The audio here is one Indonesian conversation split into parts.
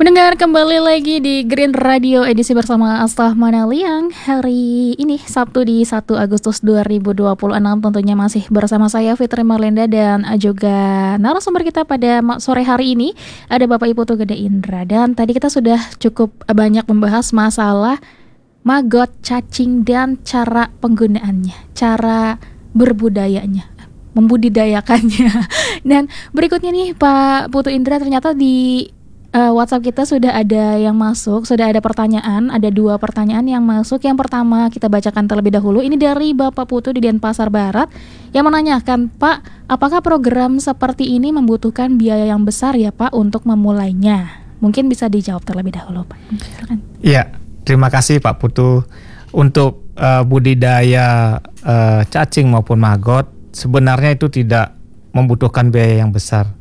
Mendengar kembali lagi di Green Radio edisi bersama Astah Manaliang. Hari ini Sabtu di 1 Agustus 2026 tentunya masih bersama saya Fitri Marlinda dan juga narasumber kita pada sore hari ini ada Bapak Ibu Tugede Indra. Dan tadi kita sudah cukup banyak membahas masalah maggot, cacing dan cara penggunaannya, cara berbudayanya, membudidayakannya. Dan berikutnya nih Pak Putu Indra, ternyata di WhatsApp kita sudah ada yang masuk, sudah ada pertanyaan, ada 2 pertanyaan yang masuk. Yang pertama kita bacakan terlebih dahulu. Ini dari Bapak Putu di Denpasar Barat yang menanyakan, Pak, apakah program seperti ini membutuhkan biaya yang besar ya Pak untuk memulainya? Mungkin bisa dijawab terlebih dahulu Pak. Iya, terima kasih Pak Putu. Untuk budidaya cacing maupun maggot sebenarnya itu tidak membutuhkan biaya yang besar.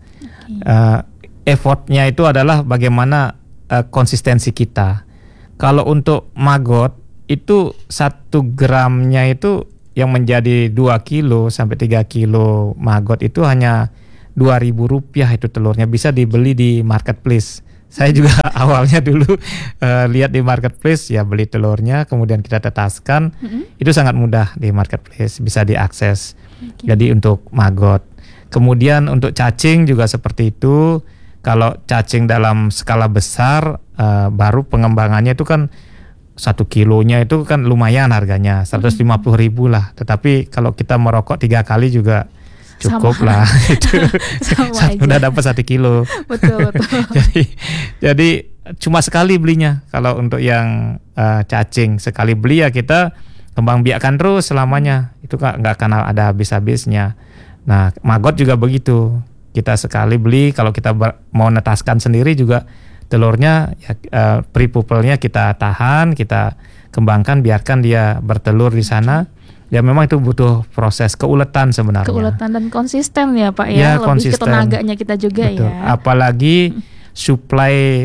Effortnya itu adalah bagaimana konsistensi kita. Kalau untuk maggot itu 1 gramnya itu yang menjadi 2 kilo sampai 3 kilo maggot itu hanya Rp2.000 itu telurnya, bisa dibeli di marketplace. Saya juga awalnya dulu lihat di marketplace, ya beli telurnya kemudian kita tetaskan. Itu sangat mudah di marketplace, bisa diakses. Jadi untuk maggot. Kemudian untuk cacing juga seperti itu. Kalau cacing dalam skala besar, baru pengembangannya itu kan 1 kilonya itu kan lumayan harganya, 150.000 lah. Tetapi kalau kita merokok 3 kali juga cukup lah. Itu udah dapat 1 kilo. Betul. jadi cuma sekali belinya. Kalau untuk yang cacing, sekali beli ya kita kembang biakkan terus selamanya. Itu nggak akan ada habis-habisnya. Nah, maggot juga begitu. Kita sekali beli, kalau kita mau netaskan sendiri juga telurnya ya, pre-pupilnya kita tahan, kita kembangkan, biarkan dia bertelur di sana. Ya memang itu butuh proses keuletan sebenarnya. Keuletan dan konsisten ya Pak ya, lebih konsisten. ke tenaganya kita juga. Betul. Ya. Apalagi suplai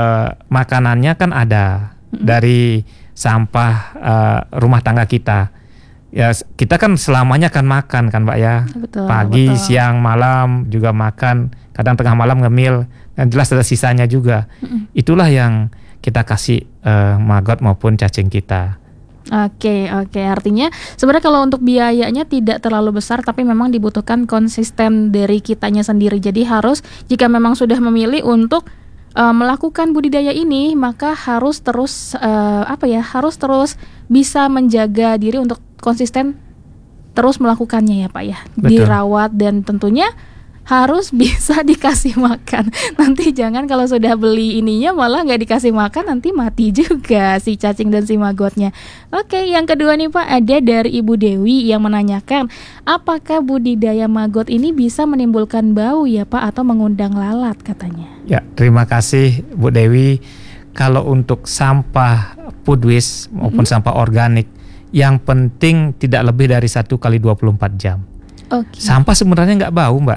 makanannya kan ada dari sampah rumah tangga kita. Ya kita kan selamanya kan makan kan Pak ya. Betul, pagi, siang, malam juga makan. Kadang tengah malam ngemil. Dan jelas ada sisanya juga. Itulah yang kita kasih maggot maupun cacing kita. Oke. Artinya sebenarnya kalau untuk biayanya tidak terlalu besar, tapi memang dibutuhkan konsisten dari kitanya sendiri. Jadi harus, jika memang sudah memilih untuk melakukan budidaya ini, maka harus terus harus terus bisa menjaga diri untuk konsisten terus melakukannya ya Pak ya. Betul. Dirawat dan tentunya harus bisa dikasih makan. Nanti jangan kalau sudah beli ininya malah nggak dikasih makan, nanti mati juga si cacing dan si maggotnya. Oke, yang kedua nih Pak, ada dari Ibu Dewi yang menanyakan, apakah budidaya maggot ini bisa menimbulkan bau ya Pak atau mengundang lalat katanya? Ya, terima kasih Bu Dewi. Kalau untuk sampah food waste maupun sampah organik, yang penting tidak lebih dari 1 kali 24 jam. Okay. Sampah sebenarnya nggak bau Mbak.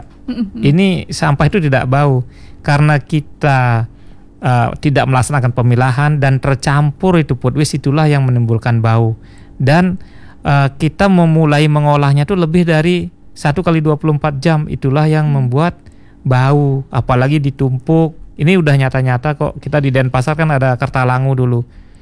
Ini sampah itu tidak bau karena kita tidak melaksanakan pemilahan dan tercampur itu food waste, itulah yang menimbulkan bau. Dan kita memulai mengolahnya itu lebih dari 1 kali 24 jam, itulah yang membuat bau. Apalagi ditumpuk. Ini udah nyata-nyata kok. Kita di Denpasar kan ada Kertalangu dulu.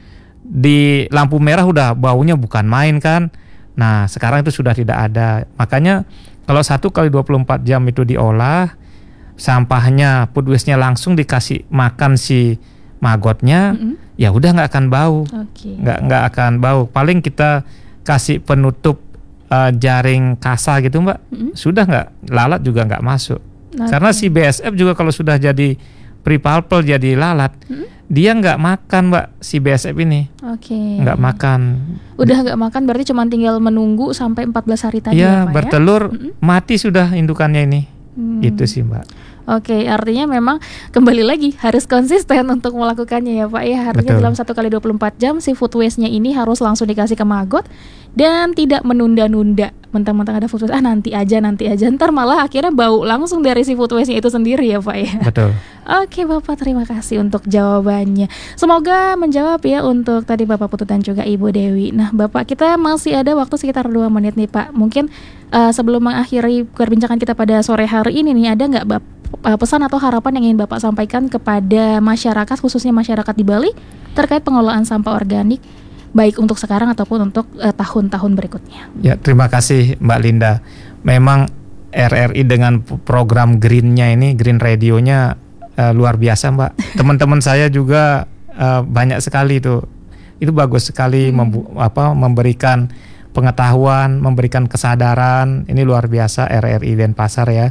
Di lampu merah udah baunya bukan main kan. Nah sekarang itu sudah tidak ada. Makanya kalau 1 kali 24 jam itu diolah, sampahnya, food waste-nya langsung dikasih makan si maggotnya, ya udah nggak akan bau. Nggak akan bau. Paling kita kasih penutup jaring kasa gitu Mbak, sudah nggak, lalat juga nggak masuk. Karena si BSF juga kalau sudah jadi pre-pulpel, jadi lalat, dia nggak makan Mbak, si BSF ini. Nggak makan. Udah nggak makan berarti cuma tinggal menunggu sampai 14 hari tadi ya Pak ya? Bertelur, mati sudah indukannya ini. Itu sih Mbak. Oke, artinya memang kembali lagi harus konsisten untuk melakukannya ya Pak ya. Artinya dalam 1 kali 24 jam si food waste-nya ini harus langsung dikasih ke maggot dan tidak menunda-nunda. Mentang-mentang ada food waste, nanti aja, ntar malah akhirnya bau langsung dari si food waste-nya itu sendiri ya Pak ya. Betul. Oke Bapak, terima kasih untuk jawabannya. Semoga menjawab ya untuk tadi Bapak Putu dan juga Ibu Dewi. Nah Bapak, kita masih ada waktu sekitar 2 menit nih Pak. Mungkin sebelum mengakhiri perbincangan kita pada sore hari ini nih, ada nggak pesan atau harapan yang ingin Bapak sampaikan kepada masyarakat, khususnya masyarakat di Bali terkait pengelolaan sampah organik, baik untuk sekarang ataupun untuk tahun-tahun berikutnya. Ya, terima kasih Mbak Linda. Memang RRI dengan program Green-nya ini, Green Radio-nya luar biasa Mbak. Teman-teman saya juga banyak sekali itu bagus sekali memberikan pengetahuan, memberikan kesadaran. Ini luar biasa RRI Denpasar ya.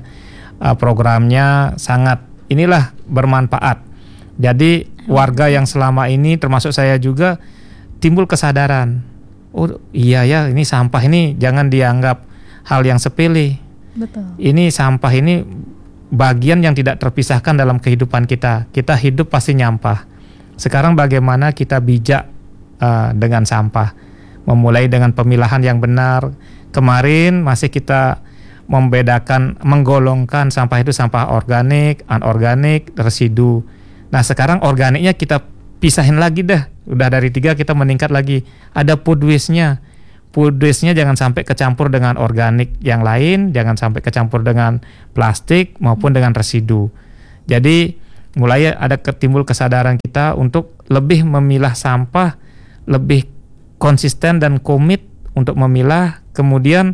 Programnya sangat bermanfaat. Jadi warga yang selama ini termasuk saya juga timbul kesadaran. Oh iya ya, ini sampah ini jangan dianggap hal yang sepele. Betul. Ini sampah ini bagian yang tidak terpisahkan dalam kehidupan kita. Kita hidup pasti nyampah. Sekarang bagaimana kita bijak dengan sampah, memulai dengan pemilahan yang benar. Kemarin masih kita menggolongkan sampah itu sampah organik, anorganik, residu. Nah sekarang organiknya kita pisahin lagi dah. Udah dari 3 kita meningkat lagi. Ada food waste-nya. Food waste-nya jangan sampai kecampur dengan organik yang lain, jangan sampai kecampur dengan plastik maupun dengan residu. Jadi mulai ada timbul kesadaran kita untuk lebih memilah sampah, lebih konsisten dan komit untuk memilah, kemudian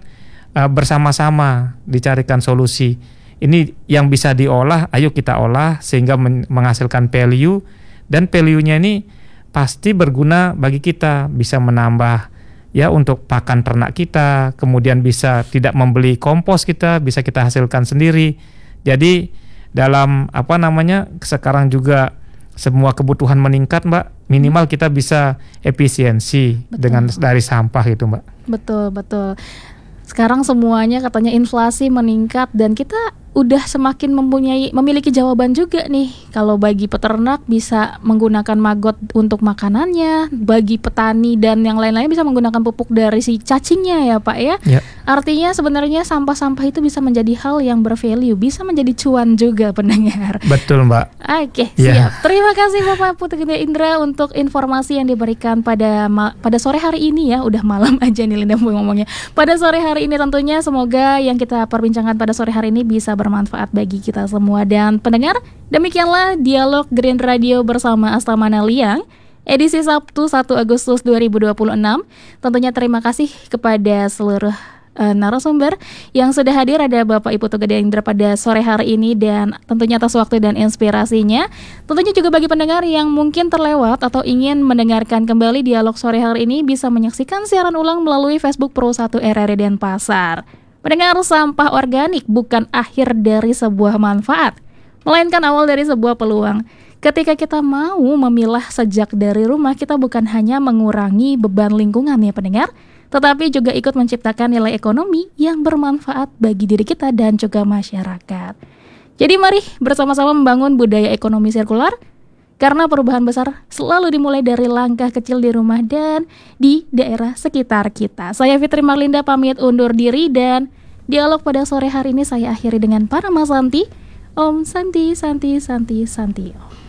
bersama-sama dicarikan solusi. Ini yang bisa diolah, ayo kita olah sehingga menghasilkan value, dan value-nya ini pasti berguna bagi kita, bisa menambah ya untuk pakan ternak kita, kemudian bisa tidak membeli kompos kita, bisa kita hasilkan sendiri. Jadi dalam sekarang juga semua kebutuhan meningkat Mbak, minimal kita bisa efisiensi dari sampah gitu Mbak. Betul. Sekarang semuanya katanya inflasi meningkat dan kita udah semakin memiliki jawaban juga nih. Kalau bagi peternak bisa menggunakan maggot untuk makanannya, bagi petani dan yang lain-lain bisa menggunakan pupuk dari si cacingnya ya Pak ya. Artinya sebenarnya sampah-sampah itu bisa menjadi hal yang bervalue, bisa menjadi cuan juga pendengar. Betul Mbak. Oke, siap. Terima kasih Bapak Putu Gede Indra untuk informasi yang diberikan pada sore hari ini ya. Udah malam aja nih Linda mau ngomongnya. Pada sore hari ini tentunya semoga yang kita perbincangkan pada sore hari ini bisa bermanfaat bagi kita semua dan pendengar. Demikianlah dialog Green Radio bersama Astana Liang edisi Sabtu 1 Agustus 2026. Tentunya terima kasih kepada seluruh narasumber yang sudah hadir. Ada Bapak Ibu Putu Gede Indra pada sore hari ini dan tentunya atas waktu dan inspirasinya. Tentunya juga bagi pendengar yang mungkin terlewat atau ingin mendengarkan kembali dialog sore hari ini bisa menyaksikan siaran ulang melalui Facebook Pro 1 RRI Denpasar. Pendengar, sampah organik bukan akhir dari sebuah manfaat, melainkan awal dari sebuah peluang. Ketika kita mau memilah sejak dari rumah, kita bukan hanya mengurangi beban lingkungan ya pendengar, tetapi juga ikut menciptakan nilai ekonomi yang bermanfaat bagi diri kita dan juga masyarakat. Jadi mari bersama-sama membangun budaya ekonomi sirkular, karena perubahan besar selalu dimulai dari langkah kecil di rumah dan di daerah sekitar kita. Saya Fitri Marlinda pamit undur diri dan dialog pada sore hari ini saya akhiri dengan Parama Santi. Om Santi Santi Santi Santi Om.